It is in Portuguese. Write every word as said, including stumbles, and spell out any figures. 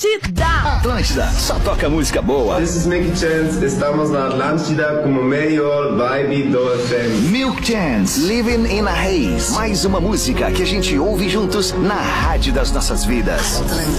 Atlântida, só toca música boa. This is Milk Chance, estamos na Atlântida como melhor vibe do F M. Milk Chance, Living in a Haze. Mais uma música que a gente ouve juntos na rádio das nossas vidas.